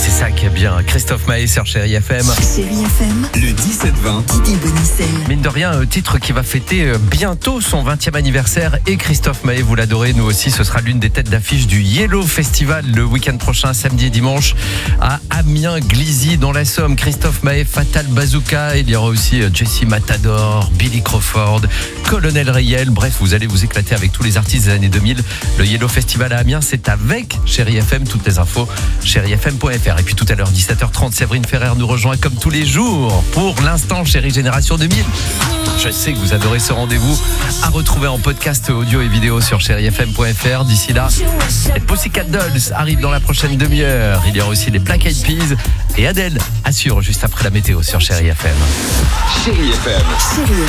c'est ça qui est bien. Christophe Maé sur Chérie FM. Chérie FM, Le 17-20. Didier Bonicel. Mine de rien, titre qui va fêter bientôt son 20e anniversaire. Et Christophe Maé, vous l'adorez, nous aussi, ce sera l'une des têtes d'affiche du Yellow Festival le week-end prochain, samedi et dimanche, à Amiens-Glizy dans la Somme. Christophe Maé, Fatal Bazooka. Il y aura aussi Jessie Matador, Billy Crawford, Colonel Rayel. Bref, vous allez vous éclater avec tous les artistes des années 2000. Le Yellow Festival à Amiens, c'est avec Chérie FM. Toutes les infos, chérifm.fr. Et puis tout à l'heure, 17h30, Séverine Ferrer nous rejoint comme tous les jours pour l'instant Chérie Génération 2000. Je sais que vous adorez ce rendez-vous, à retrouver en podcast audio et vidéo sur chérifm.fr. D'ici là, les Pussycat Dolls arrivent dans la prochaine demi-heure. Il y aura aussi les Black Eyed Peas et Adele assure juste après la météo sur Chérie FM. Chérie FM. Chérie